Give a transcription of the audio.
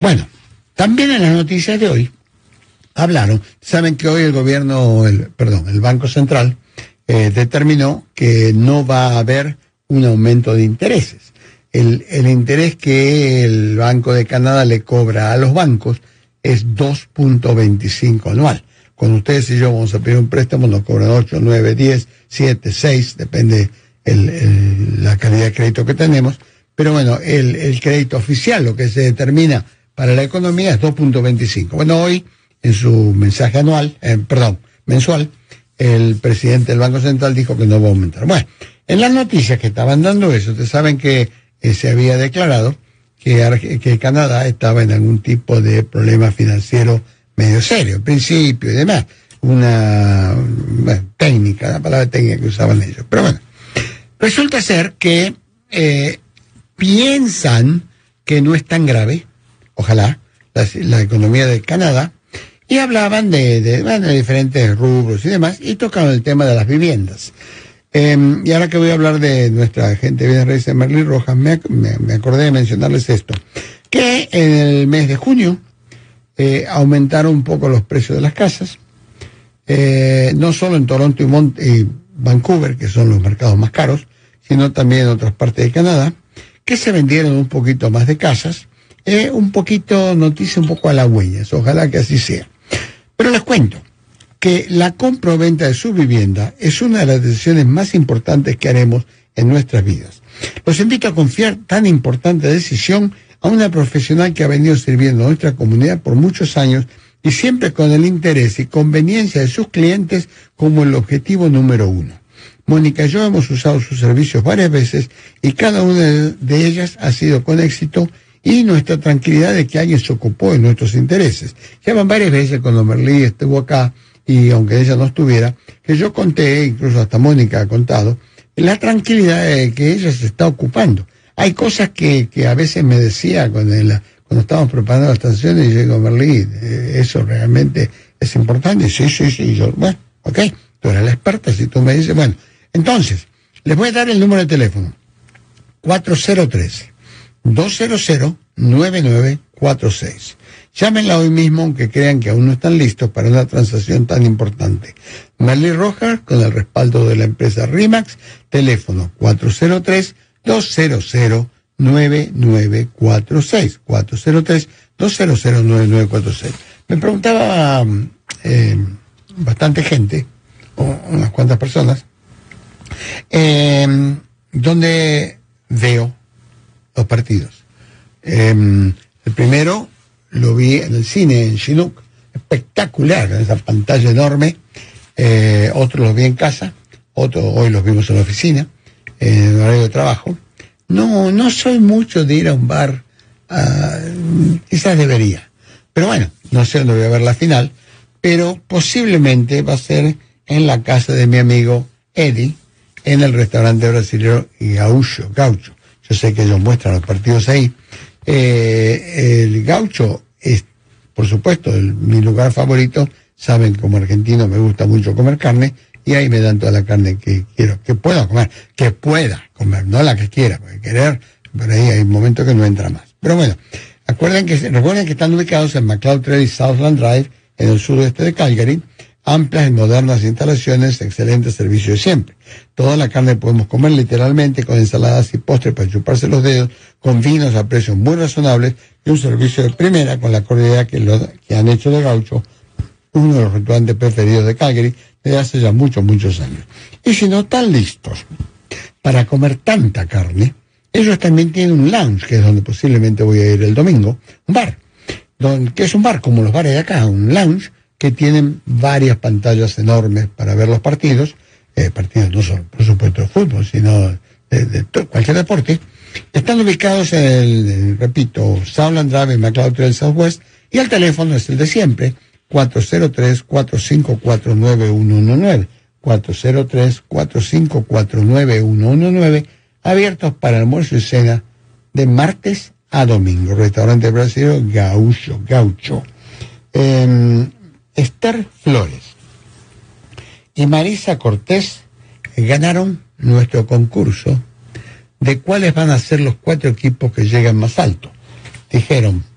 Bueno, también en las noticias de hoy hablaron, saben que hoy el Banco Central determinó que no va a haber un aumento de intereses. El interés que el Banco de Canadá le cobra a los bancos es 2.25 anual. Cuando ustedes y yo vamos a pedir un préstamo nos cobran 8, 9, 10, 7, 6, depende la calidad de crédito que tenemos. Pero bueno, el crédito oficial, lo que se determina para la economía es 2.25. Bueno, hoy en su mensaje mensual, el presidente del Banco Central dijo que no va a aumentar. Bueno, en las noticias que estaban dando eso, ustedes saben que se había declarado que Canadá estaba en algún tipo de problema financiero medio serio, en principio y demás. La palabra técnica que usaban ellos. Pero bueno, resulta ser que piensan que no es tan grave, ojalá, la economía de Canadá, y hablaban de diferentes rubros y demás, y tocaban el tema de las viviendas. Y ahora que voy a hablar de nuestra agente de bienes raíces, Merly Rojas, me acordé de mencionarles esto, que en el mes de junio aumentaron un poco los precios de las casas, no solo en Toronto y Vancouver, que son los mercados más caros, sino también en otras partes de Canadá, que se vendieron un poquito más de casas, noticia un poco halagüeñas, ojalá que así sea. Pero les cuento que la compra o venta de su vivienda es una de las decisiones más importantes que haremos en nuestras vidas. Los invito a confiar tan importante decisión a una profesional que ha venido sirviendo a nuestra comunidad por muchos años y siempre con el interés y conveniencia de sus clientes como el objetivo número uno. Mónica y yo hemos usado sus servicios varias veces y cada una de ellas ha sido con éxito, y nuestra tranquilidad de que alguien se ocupó de nuestros intereses. Ya van varias veces cuando Merly estuvo acá, y aunque ella no estuviera, que yo conté, incluso hasta Mónica ha contado, la tranquilidad de que ella se está ocupando. Hay cosas que a veces me decía cuando estábamos preparando las transacciones, y yo digo, Merly, eso realmente es importante. Sí, y yo, bueno, ok, tú eres la experta, si tú me dices, bueno, entonces, les voy a dar el número de teléfono, 403-200-9946. Llámenla hoy mismo, aunque crean que aún no están listos para una transacción tan importante. Merly Rojas, con el respaldo de la empresa RE/MAX, teléfono 403-200-9946. 403-200-9946. Me preguntaba bastante gente, o unas cuantas personas, ¿dónde veo los partidos? El primero lo vi en el cine en Chinook, espectacular, en esa pantalla enorme. Otro lo vi en casa, hoy los vimos en la oficina, en horario de trabajo. No soy mucho de ir a un bar, quizás debería, pero bueno, no sé dónde voy a ver la final, pero posiblemente va a ser en la casa de mi amigo Eddie, en el restaurante brasileño Gaucho. Yo sé que ellos muestran los partidos ahí. El Gaucho es, por supuesto, mi lugar favorito. Saben, como argentino me gusta mucho comer carne, y ahí me dan toda la carne que quiero, que pueda comer, no la que quiera, porque querer, por ahí hay momentos que no entra más. Pero bueno, recuerden que están ubicados en McLeod Trail y Southland Drive, en el suroeste de Calgary. Amplias y modernas instalaciones, excelente servicio de siempre. Toda la carne podemos comer literalmente, con ensaladas y postres para chuparse los dedos, con vinos a precios muy razonables y un servicio de primera, con la cordialidad que han hecho de Gaucho uno de los restaurantes preferidos de Calgary desde hace ya muchos años. Y si no están listos para comer tanta carne, ellos también tienen un lounge, que es donde posiblemente voy a ir el domingo, un bar, que es un bar como los bares de acá, un lounge, que tienen varias pantallas enormes para ver los partidos no solo, por supuesto, de fútbol, sino de cualquier deporte. Están ubicados en repito, Southland Drive, en McLeod Trail Southwest, y el teléfono es el de siempre, 403-454-9119, 403-454-9119, abiertos para almuerzo y cena de martes a domingo. Restaurante brasileño Gaucho. Esther Flores y Marisa Cortés ganaron nuestro concurso de cuáles van a ser los 4 equipos que llegan más alto. Dijeron